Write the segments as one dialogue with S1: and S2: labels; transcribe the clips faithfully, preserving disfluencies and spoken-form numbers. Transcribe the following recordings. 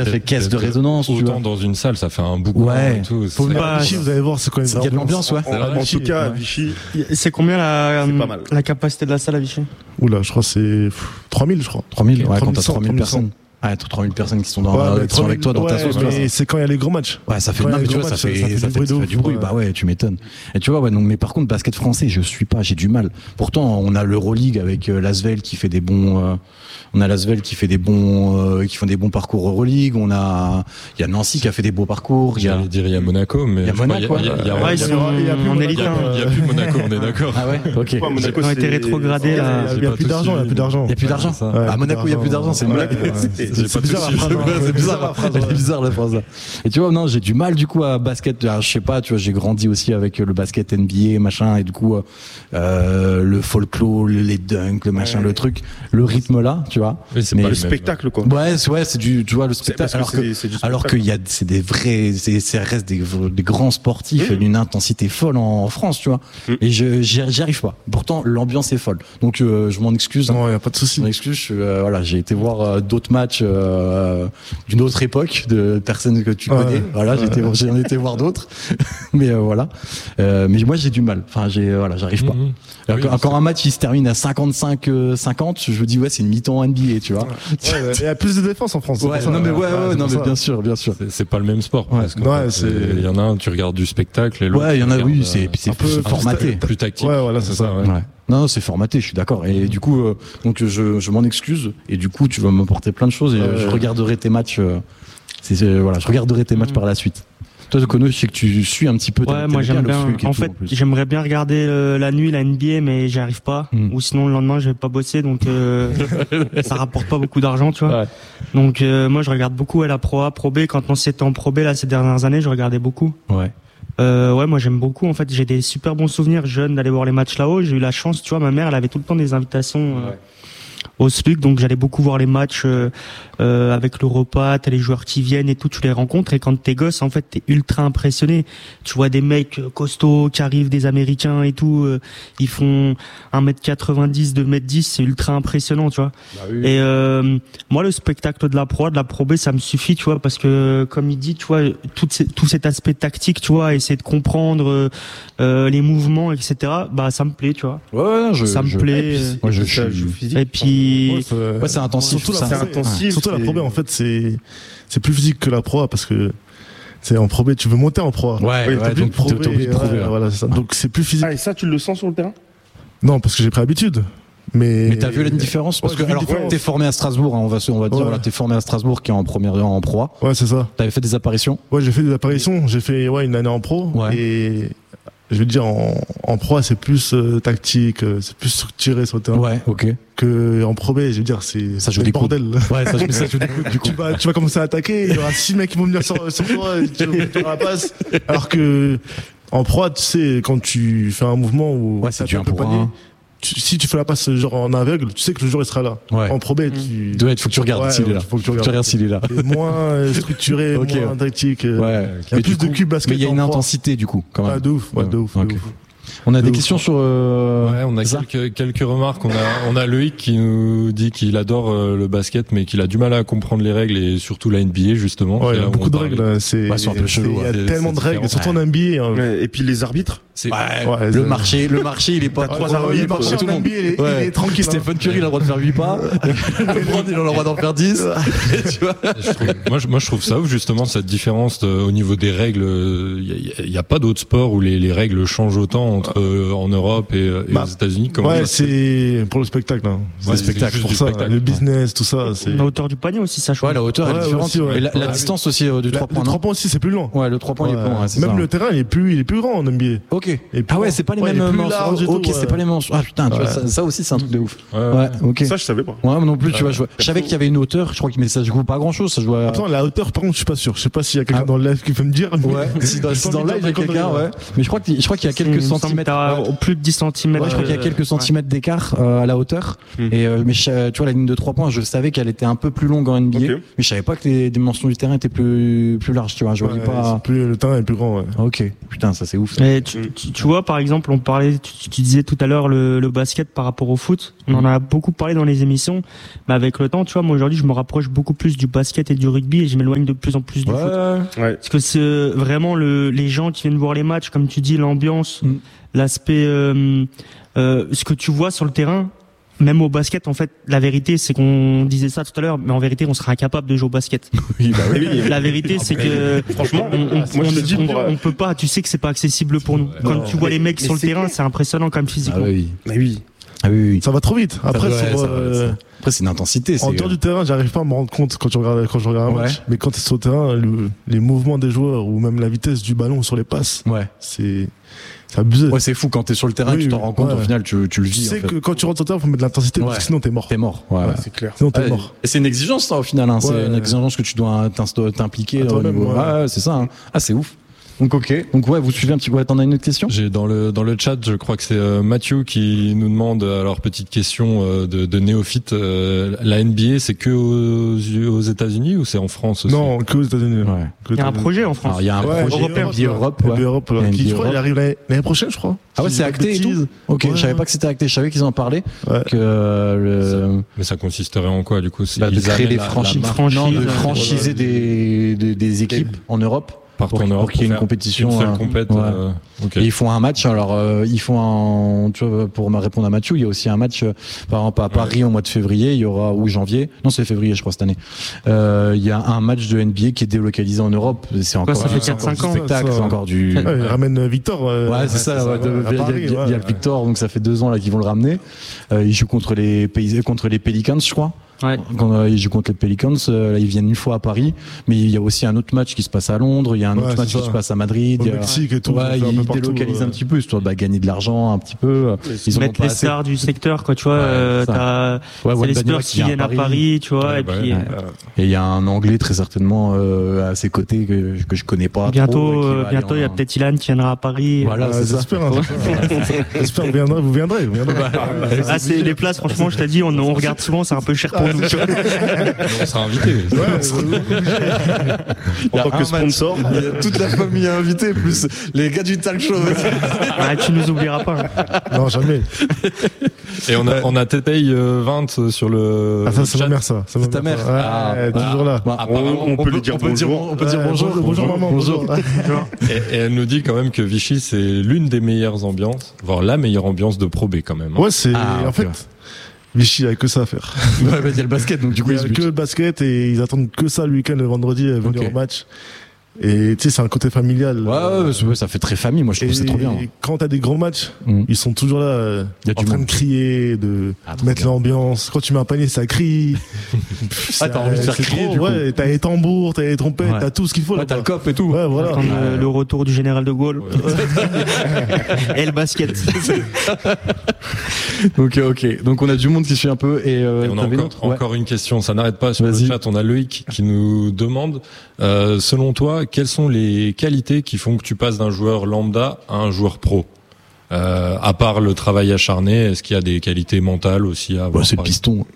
S1: ça fait caisse de résonance.
S2: Autant
S1: tu vois.
S2: dans une salle, ça fait un boucan
S1: Ouais.
S2: et tout.
S3: Faut venir à Vichy, vous allez voir, c'est quand même.
S1: Il y a de l'ambiance, ouais.
S3: En, en tout cas, à Vichy.
S4: C'est combien la,
S3: C'est pas mal.
S4: la capacité de la salle à Vichy?
S3: Oula, je crois que c'est pff, trois mille, je crois.
S1: trois mille, ouais, quand t'as
S3: trois
S1: trois mille
S3: mille
S1: personnes. Ouais, t'as trois mille personnes qui sont dans,
S3: Ouais, mais
S1: qui sont avec toi dans
S3: ouais,
S1: ta sauce. tu vois,
S3: mais
S1: ça.
S3: c'est quand il y a les gros matchs.
S1: Ouais, ça fait,
S3: Quand
S1: non,
S3: il y a
S1: mais
S3: les
S1: tu vois,
S3: gros
S1: ça
S3: matchs,
S1: fait,
S3: ça fait
S1: ça
S3: du
S1: fait,
S3: bruit de
S1: ça fait
S3: ouf,
S1: du bruit.
S3: ouais.
S1: Bah ouais, tu m'étonnes. Et tu vois, ouais, donc, mais par contre, basket français, je suis pas, j'ai du mal. Pourtant, on a l'Euroleague avec euh, l'Asvel qui fait des bons, euh, on a l'Asvel qui fait des bons, euh, qui font des bons parcours Euroleague. On a, il y a Nancy qui a fait des beaux parcours. Il y a,
S2: J'allais dire il y a Monaco, mais
S1: Il y a
S2: je crois
S1: Monaco,
S2: il y a, il y a,
S4: Ouais,
S2: il y a-
S4: ils sont
S3: il y a plus
S4: en
S3: Monaco,
S4: élite
S2: il y a-
S4: un.
S2: il y a plus Monaco, on est d'accord.
S1: ah ouais, ok.
S3: Ouais, Monaco,
S4: Ils ont été
S3: c'est-
S4: rétrogradés,
S3: Il y a-
S4: là.
S3: Il y a
S2: J'ai pas
S3: plus
S2: tout
S3: d'argent, il y a
S2: suivi.
S3: plus d'argent.
S1: Il y a plus d'argent.
S3: Ouais,
S1: À
S3: plus
S1: Monaco, il y a plus d'argent, c'est
S3: Ouais,
S1: Monaco.
S3: ouais,
S1: C'est-
S3: c'est-
S2: J'ai
S3: c'est
S2: pas
S3: bizarre
S2: tout
S3: la
S2: suivi.
S3: phrase, hein.
S1: c'est bizarre,
S3: la phrase.
S1: elle est
S3: ouais.
S1: bizarre la phrase. Et tu vois, non, j'ai du mal du coup à basket. Alors, je sais pas, tu vois, j'ai grandi aussi avec le basket N B A, machin, et du coup, euh, le folklore, les dunks, le machin,
S3: Ouais.
S1: le truc, le rythme là, tu vois.
S2: Mais c'est
S1: Mais
S2: pas
S3: Le
S2: le même.
S3: spectacle, quoi.
S1: Ouais, c'est, ouais, c'est du, tu vois, le
S3: C'est
S1: spectacle.
S3: parce que
S1: Alors que,
S3: c'est- c'est du
S1: alors
S3: spectacle.
S1: qu'il y a, c'est des vrais, c'est, ça reste des, des grands sportifs
S3: Mmh.
S1: d'une intensité folle en, en France, tu vois.
S3: Mmh.
S1: Et je, j'y, j'y arrive pas. Pourtant, l'ambiance est folle. Donc, euh, je m'en excuse. hein.
S3: Non, il y a pas de souci.
S1: Je m'en excuse. Je, euh, voilà, j'ai été voir euh, d'autres matchs euh, d'une autre époque, de personnes que tu
S3: Ouais.
S1: connais. Voilà, j'ai été, j'en ai été voir d'autres. mais euh, voilà. Euh, mais moi, j'ai du mal. Enfin, j'ai, euh, voilà, j'arrive pas.
S2: Mhm.
S1: Alors,
S2: Oui,
S1: quand- quand un match il se termine à cinquante-cinq cinquante, je me dis ouais, c'est une mi-temps N B A, tu vois.
S3: Ouais, il y a plus de défense en France. c'est
S1: Ouais,
S3: pour ça.
S1: non mais ouais, ouais,
S3: c'est
S1: non
S3: pour
S1: mais
S3: ça.
S1: bien sûr, bien sûr.
S2: C'est- C'est pas le même sport.
S1: Ouais.
S2: Parce qu'en
S3: Ouais,
S2: fait,
S3: c'est-
S2: Il y en a un, tu regardes du spectacle et l'autre.
S1: Ouais, il y en a,
S2: tu
S1: oui,
S2: regardes,
S1: c'est,
S2: euh,
S1: c'est
S3: un peu
S1: formaté.
S2: plus tactique.
S3: Ouais, voilà, c'est ça.
S2: ouais.
S1: Ouais. Non, non, c'est formaté, je suis d'accord. Et du coup, euh, donc je, je m'en excuse. Et du coup, tu vas m'apporter plein de choses et euh,
S3: Ouais.
S1: je regarderai tes matchs. euh, c'est, c'est- voilà, je regarderai tes matchs par la suite. Toi, Kono, je sais que tu suis un petit peu.
S4: Ouais, moi j'aime bien. En fait, j'aimerais bien regarder euh, la nuit la N B A, mais j'y arrive pas.
S1: Mm.
S4: Ou sinon le lendemain je vais pas bosser, donc euh, ça rapporte pas beaucoup d'argent, tu vois.
S2: Ouais.
S4: Donc euh, moi je regarde beaucoup à la Pro A, Pro B. Quand on s'était en Pro B là ces dernières années, je regardais beaucoup.
S1: Ouais.
S4: Euh, ouais, moi j'aime beaucoup. En fait, j'ai des super bons souvenirs jeunes d'aller voir les matchs là-haut. J'ai eu la chance, tu vois, ma mère, elle avait tout le temps des invitations euh,
S1: Ouais.
S4: au S L U C, donc j'allais beaucoup voir les matchs euh, euh, avec le repas. T'as les joueurs qui viennent et tout, tu les rencontres. Et quand t'es gosse, en fait, t'es ultra impressionné. Tu vois des mecs euh, costauds qui arrivent, des Américains et tout. Euh, ils font un mètre quatre-vingt-dix, deux mètres dix, c'est ultra impressionnant, tu vois.
S2: Bah oui.
S4: Et euh, moi, le spectacle de la Pro A, de la Pro B, ça me suffit, tu vois, parce que comme il dit, tu vois, tout, ces- tout cet aspect tactique, tu vois, essayer de comprendre euh, euh, les mouvements, et cetera. Bah, ça me plaît, tu vois.
S1: Ouais, ouais, je,
S4: ça me
S1: je-
S4: plaît. euh,
S1: Moi, je
S3: Ça
S1: suis.
S3: joue physique.
S4: Et puis,
S3: Ouais, c'est-
S1: Ouais, c'est intensif.
S3: Surtout
S1: ça.
S3: la,
S4: c'est intensif,
S3: surtout la
S4: c'est-
S3: Pro B, en fait, c'est, c'est plus physique que la Pro A parce que c'est en Pro B, tu veux monter en Pro A.
S1: Ouais,
S3: t'es
S1: ouais,
S3: obligé
S1: donc
S3: de prouver,
S1: t'es obligé de
S3: ouais,
S1: prouver, ouais.
S3: voilà, c'est ça. Donc c'est plus physique.
S5: Ah, et ça, tu le sens sur le terrain?
S3: Non, parce que j'ai pris l'habitude. Mais,
S1: Mais t'as vu la différence parce
S3: Ouais,
S1: que
S3: j'ai vu la
S1: alors
S3: différence.
S1: t'es formé à Strasbourg, hein, on va se- on va dire
S3: Ouais.
S1: voilà, t'es formé à Strasbourg qui est en première en Pro A.
S3: Ouais, c'est ça.
S1: T'avais fait des apparitions.
S3: Ouais, j'ai fait des apparitions. J'ai fait ouais, une année en pro.
S1: Ouais.
S3: Et je veux dire, en, en pro, c'est plus euh, tactique, euh, c'est plus structuré sur le terrain.
S1: Ouais, ok.
S3: Que en pro B, je veux dire, c'est
S1: Ça joue
S3: c'est
S1: des
S3: le bordel.
S1: Ouais, ça, ça joue des coups du coup.
S3: tu, vas, tu vas commencer à attaquer, il y aura six mecs qui vont venir sur, sur toi et tu vas mettre la passe. Alors que en pro, tu sais, quand tu fais un mouvement où
S1: Ouais, c'est
S3: t'as
S1: du un
S3: un peu
S1: pour
S3: panier,
S1: un.
S3: tu- si tu fais la passe genre en aveugle, tu sais que le joueur il sera là.
S1: Ouais.
S3: En pro B, tu.
S1: Ouais, il faut que tu regardes
S3: Ouais,
S1: s'il est là.
S3: faut que tu
S1: Faut que tu
S3: regardes.
S1: regardes s'il est là.
S3: C'est moins euh, structuré,
S1: Ok,
S3: moins
S1: ouais.
S3: tactique. euh,
S1: Ouais.
S3: Il y a
S1: Mais
S3: plus
S1: du
S3: de
S1: coup-
S3: cubes basket.
S1: Mais il y a une
S3: en pro.
S1: intensité du coup quand
S3: Ah,
S1: même.
S3: de ouf, ouais, de ouf, de
S1: Ok.
S3: ouf.
S1: On a
S3: De
S1: des
S3: ouf.
S1: questions sur. euh,
S2: Ouais, on a
S1: ça
S2: quelques, quelques remarques. On a, on a Loïc qui nous dit qu'il adore euh, le basket, mais qu'il a du mal à comprendre les règles et surtout la N B A justement.
S3: Ouais, il y
S2: Là
S3: a
S2: où
S3: beaucoup
S2: on
S3: de
S2: parlait.
S3: règles. là, C'est,
S1: Ouais, c'est un peu chelou,
S3: Il y a
S2: ouais.
S3: tellement
S2: C'est
S3: de règles,
S2: différent.
S3: surtout en N B A. hein.
S5: Ouais, et puis les arbitres.
S2: C'est
S1: Ouais,
S3: Ouais,
S1: le
S3: c'est-
S1: marché, le marché, il est pas
S3: T'as
S1: trop.
S3: trois arbitres,
S1: le marché,
S3: euh,
S1: tout le
S3: en
S1: monde.
S3: N B A, il est-
S1: Ouais.
S3: il est tranquille, hein.
S1: Stephen Curry, il a le droit de faire huit pas. LeBron, il a le droit d'en faire dix. Tu vois.
S2: Je trouve- moi, je, moi, je trouve ça ouf, justement, cette différence de- au niveau des règles. Il n'y a, a pas d'autre sport où les, les règles changent autant entre euh, en Europe et, et
S3: Bah,
S2: aux États-Unis. Comment
S3: Ouais,
S2: ça se fait
S3: c'est pour le spectacle. Hein. C'est
S2: Ouais,
S3: le
S2: c'est
S3: spectacle,
S2: juste
S3: pour
S2: du
S3: ça.
S2: spectacle.
S3: Le business, tout ça. C'est...
S4: la hauteur du panier aussi, ça change.
S1: Ouais, la hauteur elle
S3: Ouais,
S1: est différente.
S3: aussi, ouais.
S1: Et la, la
S3: Ouais.
S1: distance aussi euh, du
S3: La-
S1: trois
S3: le
S1: points.
S3: trois
S1: non
S3: points aussi, c'est plus long.
S1: Ouais, le trois points il est plus long. Ouais, c'est
S3: Même
S1: ça.
S3: le terrain, il est plus, il est plus grand en N B A.
S1: Ok.
S3: Et puis,
S1: Ah ouais, c'est pas les
S3: ouais, il est
S1: mêmes
S3: plus
S1: manches.
S3: large et
S1: Ok,
S3: tout,
S1: c'est
S3: ouais.
S1: pas les manches. Ah putain, tu vois,
S3: Ouais.
S1: ça, ça aussi c'est un truc de ouf.
S2: Ouais,
S1: Ouais, ok.
S5: Ça, je savais pas.
S1: Ouais, moi non plus, tu vois, je, vois. Je savais qu'il y avait une hauteur, je crois que mais ça se joue pas grand chose, ça se joue à...
S3: Attends, la hauteur, par contre, je suis pas sûr. Je sais pas s'il y a quelqu'un
S1: Ah.
S3: dans le live qui peut me dire. mais-
S1: Ouais, si dans,
S3: J'ai
S1: si
S3: pas
S1: dans
S3: envie
S1: le
S3: de
S1: live il y a
S3: dire des
S1: quelqu'un,
S3: conneries,
S1: ouais. Mais je crois qu'il je crois qu'il y a quelques
S4: Il me semble
S1: centimètres.
S4: t'as
S1: Ouais.
S4: plus de dix centimètres.
S1: Ouais, je crois qu'il y a quelques centimètres d'écart euh, à la hauteur.
S5: Mm.
S1: Et euh, mais je- tu vois la ligne de trois points, je savais qu'elle était un peu plus longue en N B A,
S5: Ok.
S1: mais je savais pas que les dimensions du terrain étaient plus plus larges. Tu vois, je voyais
S3: Ouais,
S1: pas.
S3: c'est plus, le terrain est plus grand, ouais.
S1: Ok, putain, ça c'est ouf. Ça.
S4: Mais tu, tu, tu vois, par exemple, on parlait, tu, tu disais tout à l'heure le, le basket par rapport au foot. On en a beaucoup parlé dans les émissions, mais avec le temps, tu vois, moi aujourd'hui, je me rapproche beaucoup plus du basket et du rugby et je m'éloigne de plus en plus du foot.
S5: Ouais.
S4: Parce que c'est vraiment le, les gens qui viennent voir les matchs, comme tu dis, l'ambiance,
S1: Mm.
S4: l'aspect, euh, euh, ce que tu vois sur le terrain. Même au basket, en fait, la vérité, c'est qu'on disait ça tout à l'heure, mais en vérité, on serait incapable de jouer au basket.
S1: Oui, bah oui.
S5: Oui.
S4: La vérité, c'est que
S5: Franchement,
S4: on, on,
S5: moi, je
S4: on-
S5: te dis,
S4: on-
S5: pour, euh,
S4: on peut pas. Tu sais que c'est pas accessible pour nous. Quand
S5: Non.
S4: tu vois
S5: Mais-
S4: les mecs
S5: mais
S4: sur le
S5: c'est
S4: terrain,
S5: clair.
S4: c'est impressionnant comme
S1: Ah
S4: physiquement.
S1: oui.
S5: Mais oui.
S1: Ah oui, oui.
S3: Ça va trop vite. Après,
S1: Ça- ouais,
S3: sur,
S1: ça va,
S3: euh,
S1: ça- Après, c'est une intensité.
S3: en
S1: c'est-
S3: dehors du terrain, j'arrive pas à me rendre compte quand je regarde, quand je regarde un
S1: Ouais.
S3: match. Mais quand tu es sur le terrain, le- les mouvements des joueurs ou même la vitesse du ballon sur les passes,
S1: Ouais.
S3: c'est, c'est abusé.
S1: Ouais, c'est fou quand t'es sur le terrain,
S3: Oui,
S1: tu t'en
S3: oui,
S1: rends compte.
S3: ouais.
S1: Au final, tu, tu le
S3: Tu
S1: vis.
S3: sais
S1: en fait.
S3: que quand tu rentres sur le terrain, faut mettre de l'intensité
S1: Ouais.
S3: parce que sinon t'es mort.
S1: T'es mort. Ouais, ouais.
S5: Ouais, c'est clair.
S3: Sinon t'es
S1: Ouais,
S3: mort.
S1: et c'est une exigence, ça, au final. Hein. C'est
S3: Ouais.
S1: une exigence que tu dois t'inst- t'impliquer
S3: À
S1: au
S3: toi-même,
S1: niveau.
S3: ouais.
S1: Ouais, ouais, c'est ça. Hein. Ah, c'est ouf. Donc, ok. Donc, ouais, vous suivez un petit peu. Ouais, t'en as une autre question?
S2: J'ai dans le dans le chat, je crois que c'est euh, Mathieu qui nous demande, alors petite question euh, de, de néophyte, euh, la N B A c'est que aux, aux États-Unis ou c'est en France aussi?
S3: Non, que aux États-Unis.
S1: Ouais.
S3: Que aux
S4: Il y a un
S3: États-Unis.
S4: projet en France.
S1: Alors, il y a un
S3: Ouais,
S1: projet
S3: européen,
S1: N B A Europe.
S3: N B A
S1: Ouais.
S3: Europe,
S1: N B A
S3: qui, je crois, il
S1: Europe.
S3: arrive l'année l'année prochaine, je crois.
S1: Ah ouais,
S3: Si
S1: c'est
S3: je dis pas de
S1: acté et tout?
S3: bêtises.
S1: Ok,
S3: Ouais.
S1: je savais pas que c'était acté. Je savais qu'ils en parlaient.
S3: Ouais.
S1: Que euh, le.
S2: Mais ça consisterait en quoi du coup? C'est-
S1: Bah, de
S2: ils
S1: créer
S2: amènent
S1: des
S2: la- la
S1: franchises,
S2: marque
S1: non, de
S4: franchise,
S1: franchiser
S3: voilà.
S1: des, des, des équipes en Europe
S2: partout
S1: pour,
S2: en Europe
S1: pour qu'il y ait une
S2: faire
S1: compétition.
S2: une seule
S1: euh,
S2: compète.
S1: ouais.
S2: euh, ok.
S1: Et ils font un match. Alors euh, ils font un. Tu vois, pour me répondre à Mathieu, il y a aussi un match. euh, Par exemple à Paris au mois de février, il y aura ou janvier. Non, c'est février, je crois cette année. Euh, Il y a un match de N B A qui est délocalisé en Europe. C'est encore.
S4: ça fait
S1: c'est
S4: quatre,
S1: encore
S4: cinq
S1: du
S4: ans,
S1: spectacle,
S3: ça.
S1: c'est encore du.
S3: Ouais, il ramène Victor. euh,
S1: Ouais, c'est ça. ouais, de-
S3: ouais, à
S1: il y a-
S3: Paris,
S1: il y a,
S3: ouais.
S1: il y a le Victor, donc ça fait deux ans là qu'ils vont le ramener. Euh, il joue contre les pays, contre les Pelicans, je crois.
S4: Ouais.
S1: Quand euh, ils jouent contre les Pelicans, euh, là ils viennent une fois à Paris, mais il y a aussi un autre match qui se passe à Londres, il y a un
S3: Ouais,
S1: autre
S3: c'est
S1: match qui
S3: ça.
S1: se passe à Madrid.
S3: Au
S1: il y a-
S3: Mexique et tout. ça
S1: Ouais,
S3: fait un
S1: ils
S3: peu partout,
S1: délocalisent
S3: ouais.
S1: un petit peu, histoire de bah, gagner de l'argent un petit peu. Ils en ont
S4: Mettre
S1: pas
S4: les
S1: assez.
S4: stars du secteur, quoi, tu vois.
S1: Ouais,
S4: euh,
S1: ça.
S4: t'as,
S1: Ouais,
S4: c'est les
S1: Wembanyama
S4: Spurs qui
S1: vient
S4: viennent à Paris, tu vois,
S2: Ouais,
S4: et
S2: bah
S4: puis
S2: ouais.
S4: euh,
S1: Et il y a un Anglais très certainement euh, à ses côtés que, que je connais pas. trop,
S4: bientôt,
S1: et qui
S4: euh,
S1: va
S4: bientôt,
S1: aller
S4: il y a
S1: en-
S4: peut-être Ilan qui viendra à Paris.
S1: Voilà,
S3: Ouais,
S1: c'est ça.
S3: j'espère, hein, j'espère. J'espère, vous viendrez, vous viendrez, vous viendrez.
S4: Ah, c'est les places, franchement, je t'ai dit, on, on regarde souvent, c'est un peu cher pour nous. tu vois.
S2: On sera invité.
S5: En tant que
S1: un match.
S5: sponsor.
S1: Il y a toute la famille invitée, plus les gars du talk show.
S4: Ah, tu nous oublieras pas. hein.
S3: Non, jamais.
S2: Et on a on a Tétei euh, vingt sur le.
S3: Ah, ça, c'est
S2: chat.
S3: ma mère, ça. C'est ma
S1: C'est ta mère.
S3: ça.
S1: Ah,
S3: Ouais,
S1: bah,
S3: toujours là.
S1: Bah, apparemment,
S5: on peut lui dire
S1: on peut dire,
S5: bonjour.
S1: on peut dire
S3: Ouais,
S1: bonjour.
S3: bonjour, maman, bonjour.
S2: Et, et elle nous dit quand même que Vichy c'est l'une des meilleures ambiances, voire la meilleure ambiance de Pro B quand même. hein.
S3: Ouais, c'est,
S1: Ah,
S3: en
S1: ok.
S3: fait, Vichy, il y a que ça à faire.
S1: Ouais, bah, il y a le basket, donc du coup,
S3: Il
S1: ils
S3: y
S1: se
S3: a
S1: butent.
S3: que le basket et ils attendent que ça le week-end, le vendredi, à venir
S1: Ok.
S3: au match. Et tu sais, c'est un côté familial.
S1: Ouais, ouais, ouais, ouais, ça fait très famille, moi je trouve que c'est trop bien.
S3: Et quand t'as des gros matchs,
S1: Mm.
S3: ils sont toujours là, euh,
S1: Il y a
S3: en
S1: du
S3: train
S1: monde.
S3: de crier, de
S1: Ah, trop
S3: mettre
S1: bien.
S3: l'ambiance. Quand tu mets un panier, ça crie.
S1: Ah, t'as envie de faire
S3: C'est
S1: crier,
S3: trop,
S1: du coup.
S3: ouais, t'as les tambours, t'as les trompettes,
S1: Ouais.
S3: t'as tout ce qu'il faut.
S1: Ouais,
S3: là-bas.
S1: t'as le cop et tout.
S3: Ouais, voilà.
S4: Attendre le, le retour du général de Gaulle. Et le basket.
S1: Donc, euh, ok. Donc, on a du monde qui suit un peu. Et, euh,
S2: Et on a
S1: t'avais une
S2: encore,
S1: autre Ouais.
S2: encore une question, ça n'arrête pas sur le
S1: Vas-y.
S2: chat. On a Loïc qui nous demande, euh, selon toi, quelles sont les qualités qui font que tu passes d'un joueur lambda à un joueur pro euh, à part le travail acharné, est-ce qu'il y a des qualités mentales aussi à avoir?
S1: Ouais, c'est le
S2: par
S1: piston.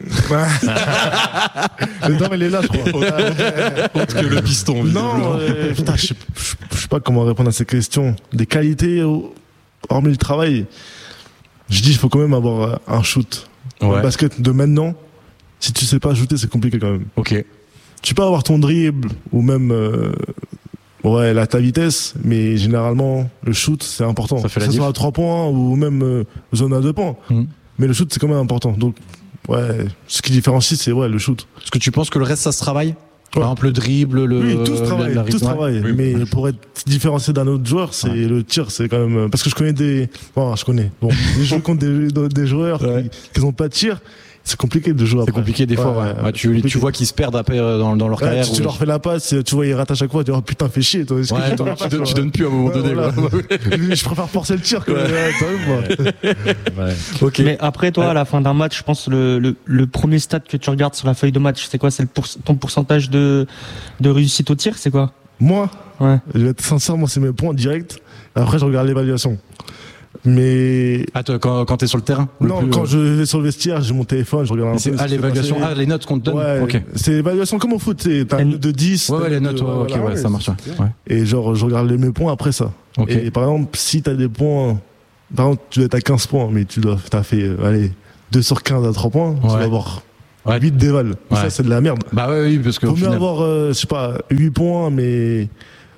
S3: Le dame, elle est là, je crois.
S2: exemple Autre que le piston, visiblement.
S3: Non, euh, putain, je sais, je- je sais pas comment répondre à ces questions. Des qualités, au- hormis le travail, je dis il faut quand même avoir euh, un shoot.
S1: Ouais.
S3: Le basket de maintenant, si tu sais pas shooter, c'est compliqué quand même.
S1: Ok.
S3: Tu peux avoir ton dribble ou même euh, ouais, là, ta vitesse, mais généralement, le shoot, c'est important.
S1: Ça fait
S3: que
S1: la
S3: ce
S1: diff.
S3: soit à trois points ou même euh, zone à deux points.
S1: Mhm.
S3: Mais le shoot, c'est quand même important. Donc, ouais, ce qui différencie, c'est ouais, le shoot.
S1: Est-ce que tu penses que le reste, ça se travaille Par
S3: Ouais.
S1: exemple, le dribble, le.
S3: Oui, tout se
S1: la-
S3: travaille,
S1: la
S3: tout se
S1: rythme-
S3: travaille.
S2: Oui.
S3: Mais pour être différencié d'un autre joueur, c'est
S1: Ouais.
S3: le tir, c'est quand même, parce que je connais des, bon, je connais, bon, des jeux contre des, des joueurs
S1: Ouais.
S3: qui, qui ont pas de tir, c'est compliqué de jouer
S1: C'est
S3: après.
S1: compliqué des fois, ouais.
S3: Ouais,
S1: Ouais,
S3: ouais,
S1: tu,
S3: c'est compliqué.
S1: tu vois qu'ils se perdent après euh, dans, dans leur
S3: Ouais,
S1: carrière.
S3: tu, tu
S1: ou-
S3: leur fais la passe, tu vois, ils ratent à chaque fois, tu dis, oh putain, fais chier, toi. est-ce que
S1: Ouais,
S3: tu
S1: donc
S3: donnes la
S1: tu,
S3: passe,
S1: donnes-
S3: ouais.
S1: tu donnes plus à un moment
S3: Ouais,
S1: donné.
S3: voilà.
S1: quoi.
S3: Je préfère forcer le tir que,
S1: Ouais.
S3: ouais, t'as vu, moi.
S2: Ouais.
S1: Ok.
S4: Mais après, toi, à la fin d'un match, je pense le, le, le premier stat que tu regardes sur la feuille de match, c'est quoi? C'est le pour, ton pourcentage de, de réussite au tir, c'est quoi?
S3: Moi,
S4: Ouais.
S3: je vais être sincère, moi, c'est mes points directs. Après, je regarde l'évaluation. Mais
S1: Ah, toi, quand, quand t'es sur le terrain le
S3: non,
S1: plus,
S3: quand
S1: euh,
S3: je vais sur le vestiaire, j'ai mon téléphone, je regarde un peu.
S1: c'est,
S3: ce
S1: ah,
S3: qui s'est
S1: l'évaluation,
S3: passé.
S1: ah, les notes qu'on te donne.
S3: Ouais,
S1: Ok.
S3: c'est l'évaluation comme au foot, tu sais, t'as une note de dix.
S1: Ouais, ouais,
S3: t'as
S1: les
S3: une
S1: notes,
S3: de-
S1: ouais, ok,
S3: voilà.
S1: ouais, ça marche. Ouais. Ouais.
S3: Et genre, je regarde mes points après ça.
S1: Ok.
S3: Et par exemple, si t'as des points, par exemple, tu dois être à quinze points, mais tu dois, t'as fait, euh, allez, deux sur quinze à trois points, tu
S1: Ouais.
S3: vas avoir
S1: Ouais.
S3: huit d'éval. Et
S1: Ouais.
S3: ça, c'est de la merde.
S1: Bah ouais, oui, parce que
S3: Vaut
S1: au
S3: mieux
S1: final,
S3: avoir, euh, je sais pas, huit points, mais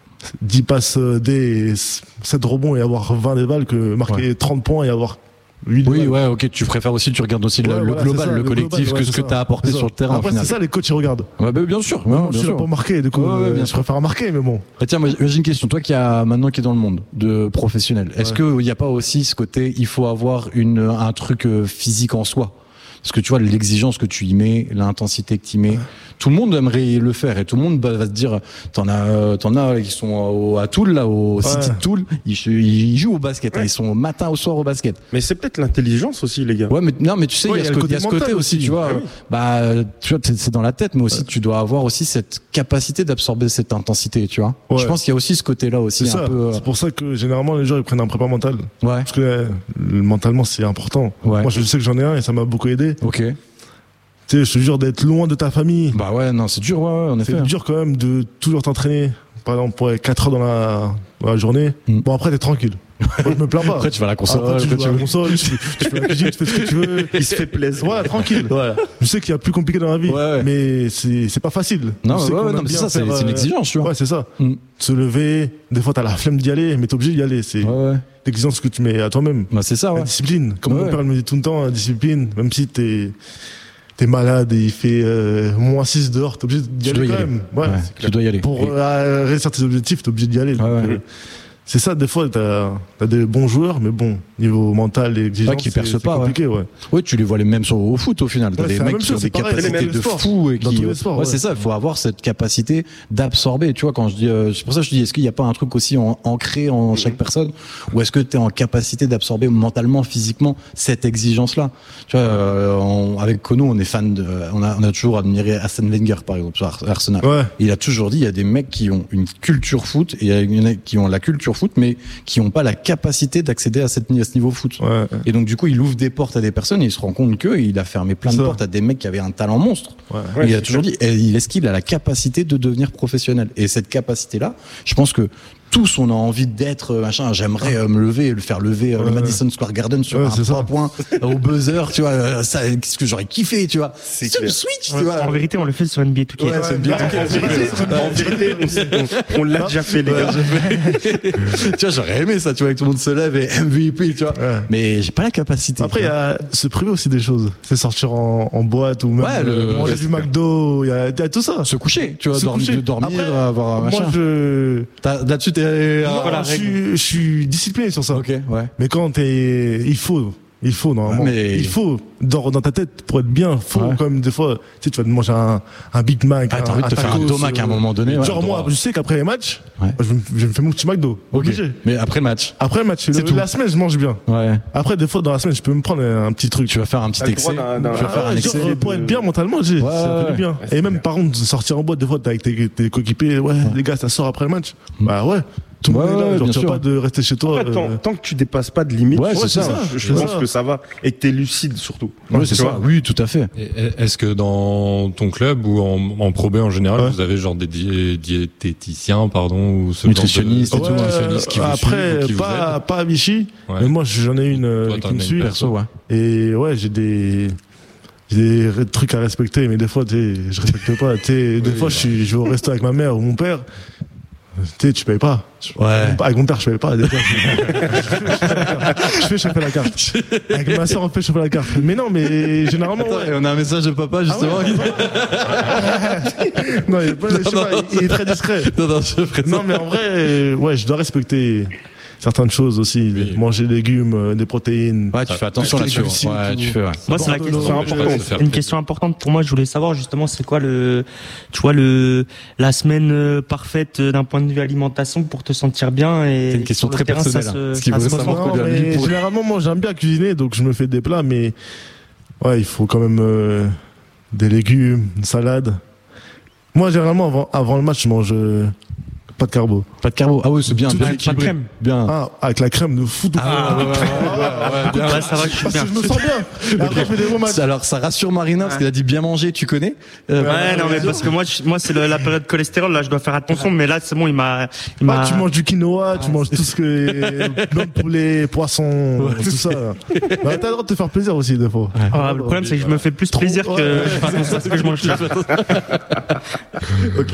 S3: dix passes euh, D et sept rebonds et avoir vingt d'éval que marquer
S1: Ouais.
S3: trente points et avoir huit
S1: oui,
S3: d'éval.
S1: ouais, ok, tu préfères aussi, tu regardes aussi le,
S3: Ouais,
S1: le
S3: voilà,
S1: global,
S3: c'est ça,
S1: le collectif,
S3: global, ouais,
S1: que ce
S3: c'est
S1: que
S3: ça.
S1: t'as apporté
S3: C'est
S1: sur
S3: ça.
S1: le terrain,
S3: Après,
S1: au final.
S3: c'est ça, les coachs, ils regardent.
S1: Ouais, bah, bien sûr, ouais,
S3: Moi, je
S1: bien
S3: suis là
S1: sûr.
S3: pour marquer, du coup,
S1: Ouais, ouais,
S3: euh,
S1: bien
S3: je
S1: sûr.
S3: préfère marquer, mais bon.
S1: Ah, tiens, moi, j'ai une question. Toi qui a maintenant qui est dans le monde de professionnel, est-ce
S3: Ouais.
S1: que il n'y a pas aussi ce côté, il faut avoir une un truc euh, physique en soi? Parce que tu vois l'exigence que tu y mets, l'intensité que tu y mets, tout le monde aimerait le faire et tout le monde bah, va se dire, t'en as, euh, t'en as là, qui sont au, à Toul là, au City de Toul, ils, ils jouent au basket, hein, ils sont au matin au soir au basket.
S5: Mais c'est peut-être l'intelligence aussi, les gars.
S1: Ouais, mais non, mais tu sais, il
S3: Ouais,
S1: y a ce côté, il y a ce côté
S3: mental
S1: aussi,
S3: aussi.
S1: tu vois.
S5: Ah oui.
S1: Bah, tu vois, c'est c'est dans la tête, mais aussi tu dois avoir aussi cette capacité d'absorber cette intensité, tu vois.
S3: Ouais.
S1: Je pense qu'il y a aussi ce côté-là aussi
S3: C'est
S1: un
S3: ça.
S1: peu. euh,
S3: C'est pour ça que généralement les gens ils prennent un prépa mental.
S1: Ouais.
S3: Parce que euh, mentalement c'est important.
S1: Ouais.
S3: Moi je sais que j'en ai un et ça m'a beaucoup aidé.
S1: Ok.
S3: Tu sais, je te jure d'être loin de ta famille.
S1: Bah ouais, non, c'est dur, ouais, ouais, en effet.
S3: C'est dur quand même de toujours t'entraîner. Par exemple, pour quatre heures dans la, dans la journée.
S1: Mm.
S3: Bon, après, t'es tranquille. Moi, je me plains pas.
S1: Après, tu vas à la console,
S3: Après, tu
S1: quand
S3: joues à la console, tu, tu fais la cuisine, tu fais ce que tu veux.
S5: Il se fait plaisir.
S3: Ouais, tranquille.
S5: Voilà.
S3: Je sais qu'il y a plus compliqué dans la vie.
S1: Ouais, ouais.
S3: Mais c'est, c'est pas facile.
S1: Non,
S3: Je sais
S1: ouais,
S3: qu'on
S1: ouais,
S3: aime
S1: non, mais c'est
S3: bien
S1: ça, c'est
S3: faire,
S1: c'est une
S3: euh,
S1: exigence, tu vois.
S3: Ouais, c'est ça.
S1: Mm.
S3: Se lever. Des fois, t'as la flemme d'y aller, mais t'es obligé d'y aller. C'est
S1: Ouais, ouais.
S3: l'exigence que tu mets à toi-même.
S1: Bah, c'est ça,
S3: La
S1: ouais.
S3: discipline. Comme
S1: Ouais.
S3: mon père me dit tout le temps, la discipline, même si t'es, t'es malade et il fait euh, moins six dehors, t'es obligé d'y
S1: Tu
S3: aller
S1: dois y
S3: quand
S1: aller.
S3: même. Ouais.
S1: Ouais, tu dois y aller.
S3: Pour
S1: Et-
S3: euh, réussir tes objectifs, t'es obligé d'y aller.
S1: Ouais,
S3: Donc,
S1: ouais.
S3: euh, c'est ça, des fois, t'as as des bons joueurs, mais bon, niveau mental et exigence,
S1: Ouais, qui
S3: c'est
S1: percent
S3: c'est
S1: pas, ouais.
S3: compliqué, ouais.
S1: Ouais, tu les vois les mêmes sur, au foot au final. T'as
S3: Ouais,
S1: des
S3: c'est la
S1: mecs
S3: même
S1: qui ont
S3: chose,
S1: des
S3: c'est pareil,
S1: capacités
S3: les mêmes
S1: de
S3: sports.
S1: fou et
S3: Dans
S1: qui.
S3: tous les sports,
S1: ouais,
S3: ouais.
S1: c'est ça. Il faut avoir cette capacité d'absorber. Tu vois, quand je dis, euh, c'est pour ça que je dis, est-ce qu'il n'y a pas un truc aussi en- ancré en chaque personne, ou est-ce que tu es en capacité d'absorber mentalement, physiquement cette exigence-là? Tu vois, euh, on- avec Kono, on est fan de, on a, on a toujours admiré Arsène Wenger par exemple sur Ar- Arsenal.
S3: Ouais.
S1: Il a toujours dit, il y a des mecs qui ont une culture foot et il y en a qui ont la culture foot, mais qui n'ont pas la capacité d'accéder à, cette, à ce niveau foot.
S3: Ouais.
S1: Et donc, du coup, il ouvre des portes à des personnes et il se rend compte qu'il a fermé plein de
S3: Ça.
S1: portes à des mecs qui avaient un talent monstre.
S3: Ouais.
S5: Ouais,
S1: il a
S5: c'est
S1: toujours dit, et il est-ce qu'il a la capacité de devenir professionnel? Et cette capacité-là, je pense que tous on a envie d'être euh, machin. J'aimerais euh, me lever et le faire lever euh, le
S3: Ouais.
S1: Madison Square Garden sur
S3: Ouais,
S1: un
S3: c'est
S1: trois
S3: ça.
S1: points au buzzer, tu vois. euh, Ça, qu'est-ce que j'aurais kiffé, tu vois.
S5: C'est
S1: Sur le
S5: clair.
S1: Switch,
S4: Ouais,
S1: tu vois.
S4: en vérité, on le fait sur N B A deux K.
S1: Ouais, c'est bien.
S5: En vérité, on, on l'a déjà fait, les gars.
S1: Tu vois, j'aurais aimé ça, tu vois, avec tout le monde se lève et M V P, tu vois.
S3: Ouais.
S1: Mais j'ai pas la capacité.
S3: Après,
S1: tu
S3: il y
S1: vois.
S3: a se priver aussi des choses. C'est sortir en, en boîte ou même
S1: Ouais, le-
S3: euh, manger
S1: ouais,
S3: du
S1: c'est
S3: McDo. Il y a, il y a tout ça.
S1: Se coucher, tu vois,
S3: Se
S1: dormir,
S3: coucher.
S1: dormir,
S3: Après,
S1: avoir un machin.
S3: Moi, je,
S1: T'as- Là-dessus, t'es.
S3: Moi,
S1: ah,
S3: je, suis, je suis discipliné sur ça.
S1: Ok, ouais.
S3: Mais quand t'es, il faut, il faut normalement,
S1: Ouais, mais-
S3: il faut dans, dans ta tête pour être bien, faut
S1: Ouais.
S3: quand même des fois, tu sais, tu vas te manger un, un Big Mac,
S1: Ah, t'as
S3: un,
S1: envie de te faire un
S3: tacos,
S1: domac à un
S3: euh,
S1: moment donné, ouais.
S3: Genre moi,
S1: Droit.
S3: je sais qu'après les matchs,
S1: Ouais.
S3: moi, je, me, je me fais mon petit McDo,
S1: Ok.
S3: obligé.
S1: Mais après le match.
S3: Après le match,
S1: C'est
S3: le-
S1: tout.
S3: la semaine, je mange bien.
S1: Ouais.
S3: Après, des fois dans la semaine, je peux me prendre un petit truc.
S1: Tu vas faire un petit
S5: T'as le
S1: excès.
S5: droit d'un- d'un-
S1: Tu vas faire
S3: Ah
S1: un
S3: ouais,
S1: excès.
S3: genre, pour être bien mentalement, j'ai,
S1: Ouais,
S3: ça fait
S1: ouais.
S3: du bien.
S5: Ouais, c'est
S3: Et même
S5: bien.
S3: par contre, sortir en boîte, des fois, t'es avec tes, tes coéquipiers, ouais, les gars, ça sort après le match. Bah ouais, tout le
S1: Ouais,
S3: monde est là,
S1: ouais,
S3: genre,
S1: bien
S3: tu vas
S1: sûr.
S3: pas de rester chez toi.
S5: Après, tant,
S3: euh,
S5: tant que tu dépasses pas de limite,
S1: Ouais,
S3: c'est
S5: je,
S3: ça,
S5: je
S3: c'est
S5: pense
S3: ça.
S5: que ça va. Et que t'es lucide surtout.
S1: Ouais, c'est
S5: Tu
S1: ça.
S5: vois.
S1: Oui, tout à fait.
S2: Et est-ce que dans ton club ou en, en Pro B en général,
S3: Ouais.
S2: vous avez genre des di- diététiciens, pardon, ou ce
S1: Nutritionnistes
S2: genre de,
S1: et tout,
S3: Ouais,
S2: nutritionnistes qui vous
S3: après,
S2: suivent ou qui vous
S3: pas,
S2: aident
S3: pas à Vichy,
S2: Ouais.
S3: mais moi j'en ai une euh,
S2: Toi,
S3: qui
S2: t'en
S3: me
S2: as une
S3: suit.
S1: Perso, ouais.
S3: Et ouais, j'ai des, j'ai des trucs à respecter, mais des fois, tu sais, je respecte pas. Tu sais, des
S2: Oui,
S3: fois, je suis, je vais au resto avec ma mère ou mon père. Tu sais, tu payes pas.
S1: Ouais.
S3: Avec mon père, je paye pas. Des fois, je, je fais chauffer la carte. Avec ma soeur, on fait chauffer la carte. Mais non, mais généralement,
S1: Attends,
S3: ouais.
S1: et on a un message de papa justement.
S3: Ah ouais, non, il, est pas- je sais pas, il est très discret.
S1: non, non, je présente.
S3: Non, mais en vrai, euh, ouais, je dois respecter certaines choses aussi.
S2: Oui.
S3: Manger des légumes, euh, des protéines.
S1: Ouais, tu fais attention
S3: Parce que
S1: là-dessus.
S3: les glucides,
S1: Ouais,
S3: tout.
S1: tu fais, ouais.
S4: Moi, c'est la
S3: Bon,
S4: question
S3: non,
S5: C'est
S3: je-
S5: important de
S2: je-
S5: faire.
S4: Une question importante pour moi, je voulais savoir justement c'est quoi le, tu vois le, la semaine euh, parfaite euh, d'un point de vue alimentation pour te sentir bien et
S1: C'est une question
S4: sur le
S1: très
S4: terrain, ça
S1: personnelle,
S4: se-
S1: hein. Ce qu'il
S4: ça
S1: veut
S4: se
S1: savoir,
S4: ressent.
S1: quoi,
S3: Non,
S1: de la
S3: mais
S1: vie pour-
S3: généralement, moi, j'aime bien cuisiner, donc je me fais des plats, mais ouais, il faut quand même euh, des légumes, une salade. Moi, généralement, avant, avant le match, je mange euh, Pas de carbo.
S1: Pas de carbo. Ah oui, c'est bien.
S3: Tout
S1: bien
S3: de
S4: Pas de
S1: équilibré.
S4: crème.
S1: Bien.
S3: Ah, avec la crème de fou. De
S1: Ah, ouais, ouais, ouais, ouais, ouais, bien.
S4: Ouais, ça va, je suis
S3: Parce
S4: bien.
S3: que je me sens bien. Et après, je fais des bons matchs.
S1: Alors, ça rassure Marina parce qu'elle a dit bien manger, tu connais Euh,
S4: Ouais, non, mais parce que moi, je- moi, c'est le- la période cholestérol, là, je dois faire attention, mais là, c'est bon, il m'a, il m'a.
S3: Ah, tu manges du quinoa, tu manges tout ce que blanc de poulet, poisson, tout ça. Bah, t'as le droit de te faire plaisir aussi des fois.
S4: Ah, le problème, c'est que je me fais plus plaisir que
S3: Ouais.
S4: je fais attention à ce que je mange.
S1: Ok.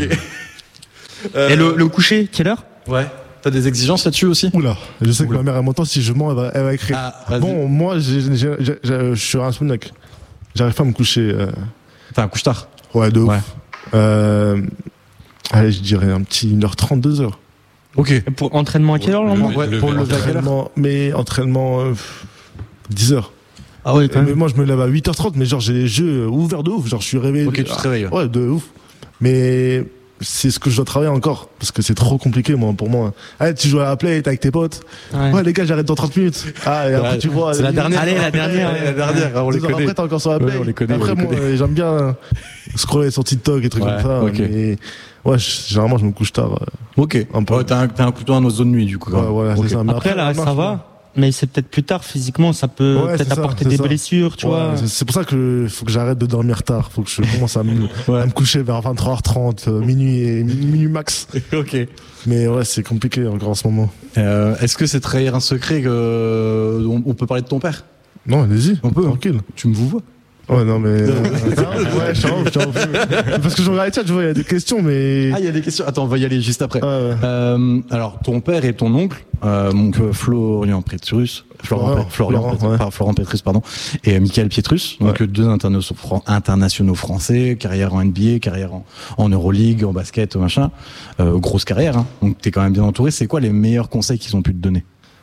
S4: Et le, le coucher, quelle heure?
S1: Ouais. T'as des exigences là-dessus aussi
S3: Oula, je sais que ma mère elle m'entend, si je mens, elle va, elle va écrire.
S1: Ah, vas-y.
S3: Bon, moi, j'ai, j'ai, j'ai- j'ai- je suis un insomniaque. J'arrive pas à me coucher. Euh...
S1: T'as un couche-tard.
S3: Ouais, de ouf.
S1: Ouais.
S3: Euh... Allez, je dirais un petit une heure trente, deux heures.
S1: Ok.
S4: Et pour entraînement à quelle heure, le lendemain?
S1: Ouais,
S2: Le
S1: pour le
S2: lever
S1: lever à quelle heure
S3: Entraînement, mais entraînement, euh, pff, dix heures.
S4: Ah ouais, quand
S3: Mais
S4: même.
S3: moi, je me lève à huit heures trente, mais genre, j'ai les yeux ouverts de ouf. Genre, je suis réveillé.
S1: Ok, tu te réveilles.
S3: Ouais, de ouf. Mais c'est ce que je dois travailler encore. Parce que c'est trop compliqué, moi, pour moi. Allez, tu joues à la play, t'es avec tes potes.
S4: Ouais.
S3: Ouais, les gars, j'arrête dans trente minutes. Ah, et après,
S1: Ouais,
S3: tu vois.
S1: c'est la
S3: les-
S1: dernière.
S4: Allez, la dernière.
S1: Ouais, la dernière. On les
S3: Deux heures
S1: connaît.
S3: Après, t'es encore sur la play.
S1: Ouais, on les connaît,
S3: Après,
S1: on les
S3: moi,
S1: connaît.
S3: euh, j'aime bien scroller sur TikTok et trucs
S1: Ouais,
S3: comme ça.
S1: ok.
S3: Mais ouais, je- généralement, je me couche tard. euh,
S1: Ok.
S3: Un peu.
S1: Ouais, t'as un, t'as un plutôt un autre zone nuit du coup. quand
S3: Ouais,
S1: même.
S3: voilà,
S1: Ok.
S3: c'est ça. Mais
S4: Après, là,
S3: marche,
S4: ça va. Mais c'est peut-être plus tard, physiquement, ça peut
S3: Ouais, c'est
S4: peut-être
S3: ça,
S4: apporter
S3: c'est
S4: des
S3: ça.
S4: blessures, tu
S3: Ouais,
S4: vois.
S3: c'est- C'est pour ça que faut que j'arrête de dormir tard. Faut que je commence à me,
S1: Ouais.
S3: à me coucher vers vingt-trois heures trente, euh, minuit et minuit max.
S1: Ok.
S3: Mais ouais, c'est compliqué encore en ce moment.
S1: Euh, Est-ce que c'est trahir un secret que euh, on, on peut parler de ton père?
S3: Non, allez-y.
S1: On peut, hein.
S3: Tranquille.
S1: Tu me vous vois?
S3: Ouais, non, mais. euh, ouais, je suis en ouf, je suis en ouf. Parce que je regarde les chats, je vois, il y a des questions, mais.
S1: Ah, il y a des questions. Attends, on va y aller juste après.
S3: Ouais, ouais.
S1: Euh, alors, ton père et ton oncle, euh, donc euh, Florian Petrus, Florent,
S3: Florent,
S1: Pe- Florian,
S3: Florent,
S1: Petrus,
S3: ouais.
S1: pas Florent Petrus, pardon, et euh, Michael Pietrus, donc
S3: Ouais.
S1: euh, deux internationaux, fran- internationaux français, carrière en N B A, carrière en, en Euroleague, en basket, machin, euh, grosse carrière. Hein, donc, t'es quand même bien entouré. C'est quoi les meilleurs conseils qu'ils ont pu te donner?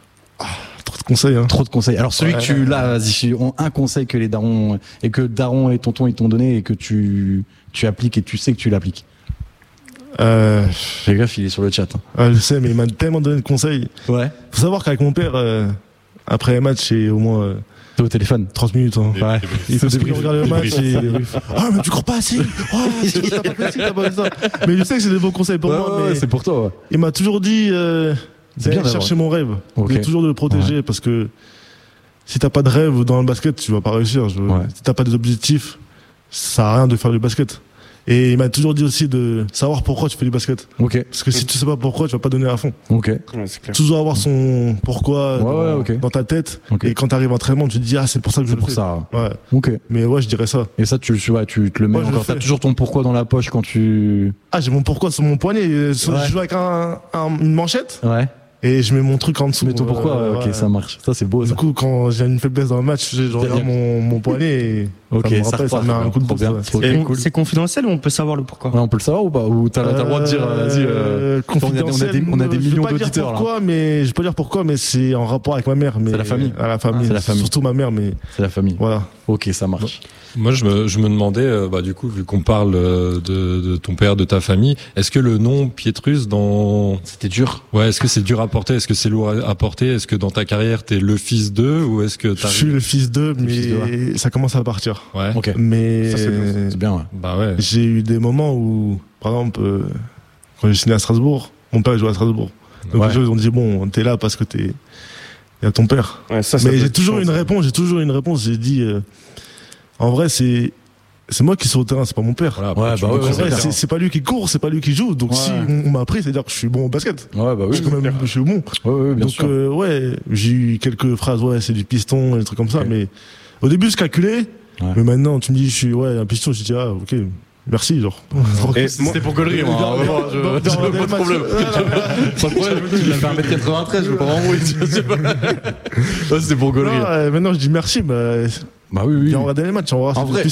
S3: Trop de conseils, hein.
S1: Trop de conseils. Alors celui
S3: Ouais.
S1: que tu là, vas-y, un conseil que les darons et que daron et tonton ils t'ont donné et que tu tu appliques et tu sais que tu l'appliques.
S3: Euh,
S1: Fais gaffe, il est sur le chat. Hein.
S3: ouais, je sais, mais il m'a tellement donné de conseils.
S1: Ouais.
S3: Faut savoir qu'avec mon père, euh, après les matchs, c'est au moins euh,
S1: T'es au téléphone.
S3: trente minutes. Hein.
S1: Ouais. Il faut
S3: Parce qu'il
S1: débriefer.
S3: regarde le match et ah mais tu cours pas assez. Oh, t'as pas fait ci, t'as pas fait ça. Mais je sais que c'est des bons conseils pour
S1: Ouais,
S3: moi.
S1: ouais,
S3: Mais
S1: c'est pour toi. Ouais.
S3: il m'a toujours dit euh,
S1: C'est bien
S3: d'aller
S1: d'avoir-
S3: chercher mon rêve,
S1: Ok.
S3: de toujours de le protéger parce que si t'as pas de rêve dans le basket, tu vas pas réussir. Je-
S1: Ouais.
S3: Si t'as pas des objectifs, ça sert à rien de faire du basket. Et il m'a toujours dit aussi de savoir pourquoi tu fais du basket.
S1: Ok.
S3: Parce que si tu sais pas pourquoi, tu vas pas donner à fond.
S1: Ok.
S5: Ouais, c'est clair.
S3: Toujours avoir son pourquoi
S1: Ouais,
S3: dans,
S1: ouais, ok.
S3: dans ta tête.
S1: Ok.
S3: Et quand t'arrives à l'entraînement, tu te dis ah c'est pour ça que je
S1: C'est
S3: le
S1: pour
S3: fais.
S1: ça.
S3: Ouais.
S1: Ok.
S3: Mais ouais, je dirais ça.
S1: Et ça, tu, tu, ouais, tu te le mets
S3: Ouais, je le
S1: encore. T'as
S3: fais.
S1: toujours ton pourquoi dans la poche quand tu.
S3: Ah j'ai mon pourquoi sur mon poignet. Euh, sur-
S1: Ouais.
S3: Je joue avec un, un- une manchette
S1: Ouais.
S3: et je mets mon truc en dessous.
S1: Mais ton pourquoi,
S3: Euh,
S1: ok,
S3: ouais.
S1: ça marche. Ça, c'est beau,
S3: Du
S1: ça.
S3: coup, quand j'ai une faiblesse dans le match, je je regarde mon, mon poignet et
S1: Ok,
S3: ça me
S1: ça
S3: rappelle, ça
S1: repart,
S3: me met un coup de
S1: trop
S3: pouce.
S1: bien.
S3: ouais.
S1: Ok,
S4: Et
S1: cool.
S4: C'est confidentiel ou on peut savoir le pourquoi?
S1: Ouais, on peut le savoir ou pas? Ou t'as t'as le droit de dire, euh, vas-y, euh, on a des- on a des-
S3: confidentiel,
S1: on a des
S3: je vais
S1: millions
S3: pas dire
S1: d'auditeurs, là.
S3: pourquoi, mais je vais pas dire pourquoi, mais c'est en rapport avec ma mère. Mais
S1: C'est la famille.
S3: À la famille.
S1: Ah, c'est la famille.
S3: Surtout ma mère, mais
S1: c'est la famille.
S3: voilà.
S1: Ok, ça marche.
S2: Moi, je me, je me demandais, euh, bah, du coup, vu qu'on parle euh, de, de ton père, de ta famille, est-ce que le nom Pietrus, dans,
S1: C'était dur.
S2: ouais, est-ce que c'est dur à porter, est-ce que c'est lourd à porter, est-ce que dans ta carrière t'es le fils d'eux, ou est-ce que
S3: Je
S2: t'arrives...
S3: suis le fils d'eux,
S1: le fils
S3: mais ça commence à partir.
S2: Ouais.
S1: Ok.
S3: Mais
S1: Ça, c'est bien. C'est bien, ouais.
S2: Bah ouais.
S3: j'ai eu des moments où, par exemple, euh, quand j'ai signé à Strasbourg, mon père jouait à Strasbourg. Donc
S1: Ouais.
S3: les gens ils ont dit bon, t'es là parce que t'es, il y a ton père.
S5: Ouais, ça, ça
S3: Mais
S5: doit
S3: j'ai
S5: être
S3: toujours
S5: chiant,
S3: une
S5: ça.
S3: réponse, j'ai toujours une réponse. J'ai dit, euh, en vrai, c'est c'est moi qui suis au terrain, c'est pas mon père.
S2: Voilà, après,
S1: Ouais,
S2: tu
S1: bah
S2: me
S1: ouais,
S3: En
S1: ouais,
S2: conseilles,
S3: vrai,
S1: c'est
S3: c'est
S2: hein.
S3: c'est pas lui qui court, c'est pas lui qui joue. Donc
S1: Ouais.
S3: si on, on m'a appris, c'est-à-dire que je suis bon au basket.
S1: Ouais, bah
S3: Je
S1: oui.
S3: suis quand même, je suis bon.
S1: Ouais, ouais, bien
S3: Donc
S1: sûr.
S3: euh, ouais, j'ai eu quelques phrases, ouais, c'est du piston, des trucs comme ça.
S1: Ok.
S3: Mais au début, je calculais.
S1: Ouais.
S3: Mais maintenant, tu me dis, je suis ouais un piston, je dis ah ok, merci genre.
S5: Et moi-
S1: C'était pour gaulerie, moi.
S3: Dans-
S1: hein, vraiment,
S3: dans-
S1: je-
S3: dans-
S1: je-
S3: dans
S1: pas
S3: des
S1: de problème.
S3: matchs-
S1: Pas de problème. Il a fait un mètre quatre-vingt-treize, je veux pas m'embrouiller. tu sais pas. Ouais, c'était pour
S3: Non,
S1: gaulerie.
S3: euh, maintenant je dis merci, bah,
S1: Bah oui, oui.
S3: viens regarder les matchs, on va voir
S1: En
S3: si
S1: vrai,